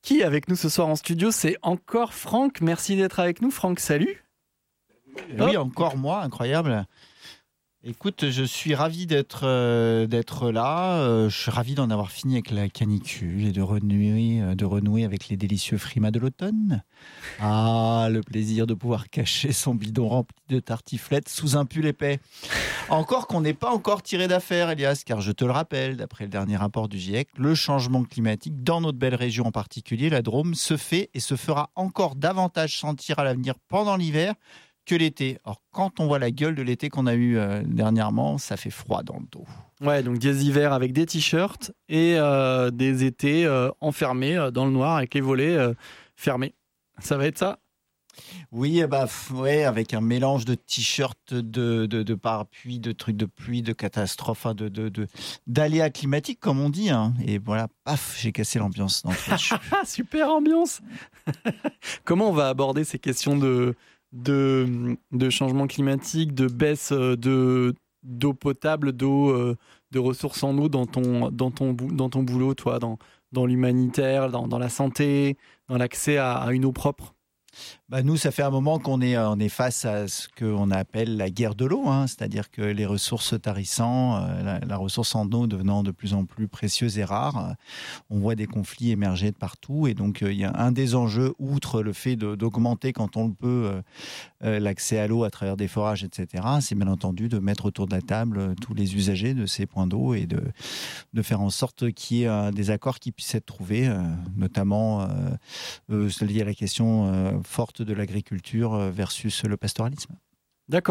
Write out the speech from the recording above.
Qui est avec nous ce soir en studio? C'est encore Franck. Merci d'être avec nous. Franck, salut. Oui, encore moi, incroyable. Écoute, je suis ravi d'être là. Je suis ravi d'en avoir fini avec la canicule et de renouer avec les délicieux frimas de l'automne. Ah, le plaisir de pouvoir cacher son bidon rempli de tartiflettes sous un pull épais. Encore qu'on n'ait pas encore tiré d'affaire, Elias, car je te le rappelle, d'après le dernier rapport du GIEC, le changement climatique dans notre belle région en particulier, la Drôme, se fait et se fera encore davantage sentir à l'avenir pendant l'hiver que l'été. Alors, quand on voit la gueule de l'été qu'on a eu dernièrement, ça fait froid dans le dos. Ouais, donc des hivers avec des t-shirts et des étés enfermés dans le noir avec les volets fermés. Ça va être ça? Oui, ouais, avec un mélange de t-shirts, de parapluies, de trucs de pluie, de catastrophes, d'aléas climatiques, comme on dit. Hein. Et voilà, paf, j'ai cassé l'ambiance. Super ambiance. Comment on va aborder ces questions de changement climatique, de baisse d'eau potable, de ressources en eau dans ton boulot, toi, dans l'humanitaire, dans la santé, dans l'accès à une eau propre? Nous, ça fait un moment qu'on est face à ce qu'on appelle la guerre de l'eau, hein, c'est-à-dire que les ressources tarissant, la ressource en eau devenant de plus en plus précieuse et rare, on voit des conflits émerger de partout. Et donc, il y a un des enjeux, outre le fait d'augmenter quand on le peut l'accès à l'eau à travers des forages, etc., c'est bien entendu de mettre autour de la table tous les usagers de ces points d'eau et de faire en sorte qu'il y ait des accords qui puissent être trouvés, notamment lié à la question forte de l'agriculture versus le pastoralisme. D'accord.